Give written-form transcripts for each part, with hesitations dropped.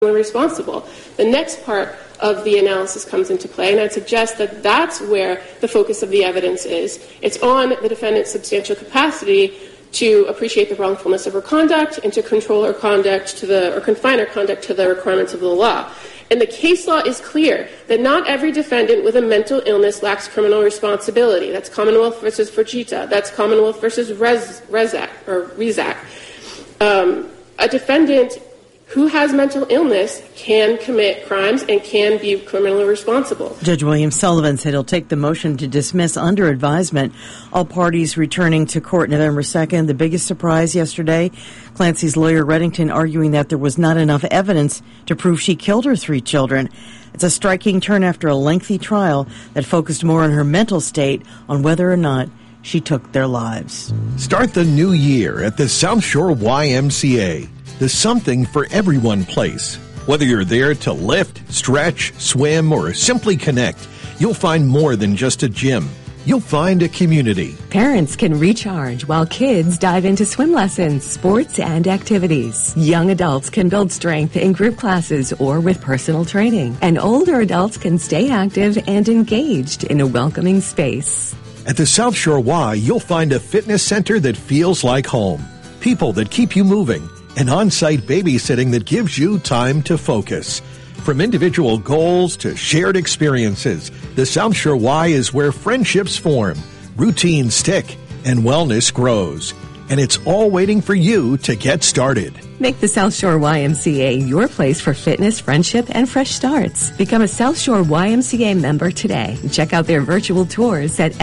responsible. The next part of the analysis comes into play, and I'd suggest that that's where the focus of the evidence is. It's on the defendant's substantial capacity to appreciate the wrongfulness of her conduct and to control her conduct or confine her conduct to the requirements of the law. And the case law is clear that not every defendant with a mental illness lacks criminal responsibility. That's Commonwealth versus Fujita. That's Commonwealth versus Rezac. A defendant who has mental illness can commit crimes and can be criminally responsible. Judge William Sullivan said he'll take the motion to dismiss under advisement. All parties returning to court November 2nd. The biggest surprise yesterday, Clancy's lawyer Reddington arguing that there was not enough evidence to prove she killed her 3 children. It's a striking turn after a lengthy trial that focused more on her mental state, on whether or not she took their lives. Start the new year at the South Shore YMCA. The Something for Everyone place. Whether you're there to lift, stretch, swim, or simply connect, you'll find more than just a gym. You'll find a community. Parents can recharge while kids dive into swim lessons, sports, and activities. Young adults can build strength in group classes or with personal training. And older adults can stay active and engaged in a welcoming space. At the South Shore Y, you'll find a fitness center that feels like home. People that keep you moving. And on-site babysitting that gives you time to focus. From individual goals to shared experiences, the South Shore Y is where friendships form, routines stick, and wellness grows. And it's all waiting for you to get started. Make the South Shore YMCA your place for fitness, friendship, and fresh starts. Become a South Shore YMCA member today. Check out their virtual tours at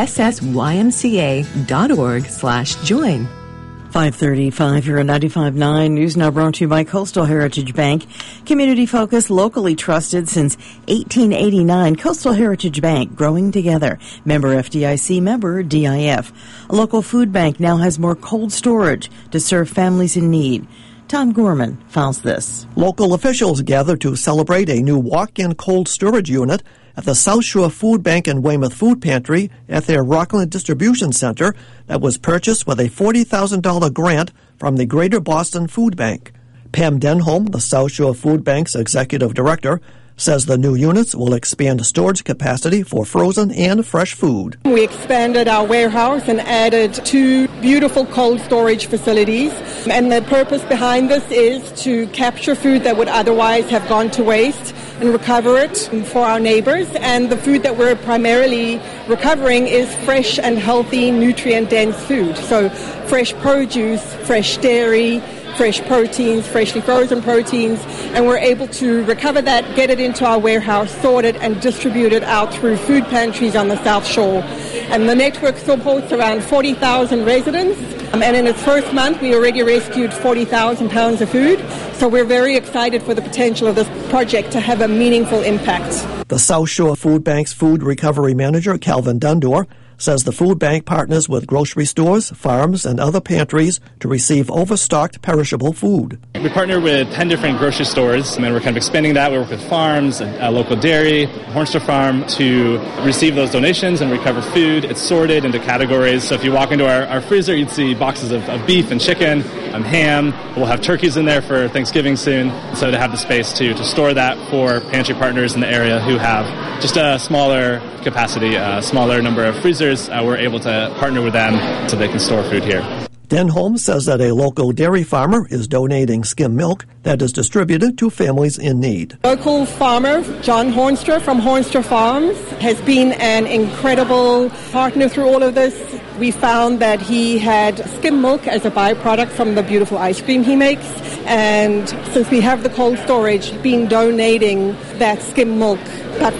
ssymca.org/join. 5:35 here at 95.9 News Now, brought to you by Coastal Heritage Bank. Community focused, locally trusted since 1889. Coastal Heritage Bank, growing together. Member FDIC, member DIF. A local food bank now has more cold storage to serve families in need. Tom Gorman files this. Local officials gathered to celebrate a new walk-in cold storage unit at the South Shore Food Bank and Weymouth Food Pantry at their Rockland Distribution Center that was purchased with a $40,000 grant from the Greater Boston Food Bank. Pam Denholm, the South Shore Food Bank's executive director, says the new units will expand storage capacity for frozen and fresh food. We expanded our warehouse and added 2 beautiful cold storage facilities. And the purpose behind this is to capture food that would otherwise have gone to waste and recover it for our neighbors. And the food that we're primarily recovering is fresh and healthy, nutrient-dense food. So fresh produce, fresh dairy, fresh proteins, freshly frozen proteins, and we're able to recover that, get it into our warehouse, sort it, and distribute it out through food pantries on the South Shore. And the network supports around 40,000 residents, and in its first month, we already rescued 40,000 pounds of food, so we're very excited for the potential of this project to have a meaningful impact. The South Shore Food Bank's food recovery manager, Calvin Dundor, says the food bank partners with grocery stores, farms, and other pantries to receive overstocked perishable food. We partner with 10 different grocery stores, and then we're kind of expanding that. We work with farms, a local dairy, Hornstra Farm, to receive those donations and recover food. It's sorted into categories. So if you walk into our freezer, you'd see boxes of beef and chicken, ham. We'll have turkeys in there for Thanksgiving soon. So to have the space to store that for pantry partners in the area who have just a smaller capacity, a smaller number of freezers, we're able to partner with them so they can store food here. Denholm says that a local dairy farmer is donating skim milk that is distributed to families in need. Local farmer John Hornstra from Hornstra Farms has been an incredible partner through all of this. We found that he had skim milk as a byproduct from the beautiful ice cream he makes, and since we have the cold storage, been donating that skim milk, about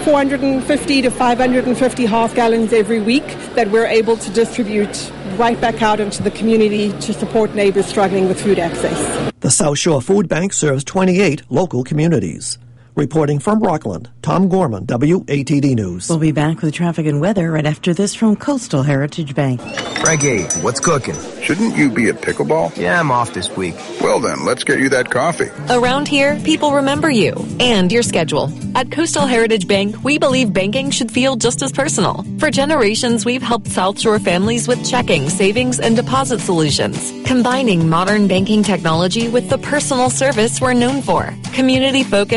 450 to 550 half gallons every week that we're able to distribute right back out into the community to support neighbors struggling with food access. The South Shore Food Bank serves 28 local communities. Reporting from Rockland, Tom Gorman, WATD News. We'll be back with traffic and weather right after this from Coastal Heritage Bank. Frankie, what's cooking? Shouldn't you be at pickleball? Yeah, I'm off this week. Well then, let's get you that coffee. Around here, people remember you and your schedule. At Coastal Heritage Bank, we believe banking should feel just as personal. For generations, we've helped South Shore families with checking, savings, and deposit solutions, combining modern banking technology with the personal service we're known for. Community focused